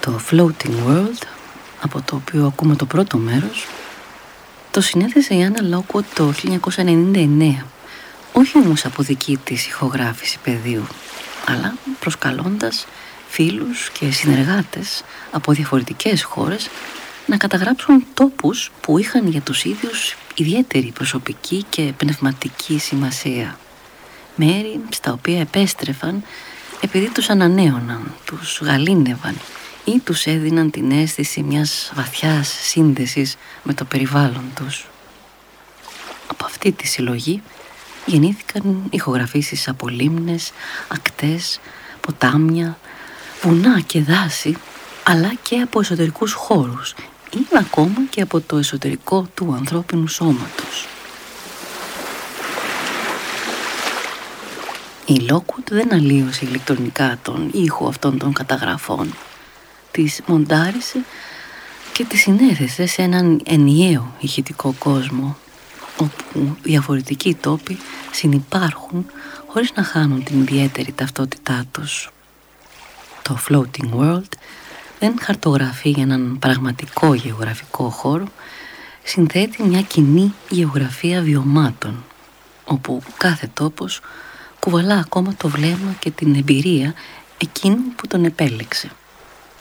Το Floating World, από το οποίο ακούμε το πρώτο μέρος, το συνέθεσε η Άννα Λόκουτ το 1999, όχι όμως από δική της ηχογράφηση πεδίου, αλλά προσκαλώντας φίλους και συνεργάτες από διαφορετικές χώρες να καταγράψουν τόπους που είχαν για τους ίδιους ιδιαίτερη προσωπική και πνευματική σημασία. Μέρη στα οποία επέστρεφαν επειδή τους ανανέωναν, τους γαλήνευαν ή τους έδιναν την αίσθηση μιας βαθιάς σύνδεσης με το περιβάλλον τους. Από αυτή τη συλλογή γεννήθηκαν ηχογραφήσεις από λίμνες, ακτές, ποτάμια, βουνά και δάση, αλλά και από εσωτερικούς χώρους ή ακόμα και από το εσωτερικό του ανθρώπινου σώματος. Η Λόκουτ δεν αλλίωσε ηλεκτρονικά τον ήχο αυτών των καταγραφών. Τις μοντάρισε και τις συνέθεσε σε έναν ενιαίο ηχητικό κόσμο, όπου διαφορετικοί τόποι συνυπάρχουν χωρίς να χάνουν την ιδιαίτερη ταυτότητά τους. Το Floating World δεν χαρτογραφεί για έναν πραγματικό γεωγραφικό χώρο, συνθέτει μια κοινή γεωγραφία βιωμάτων, όπου κάθε τόπος κουβαλά ακόμα το βλέμμα και την εμπειρία εκείνου που τον επέλεξε.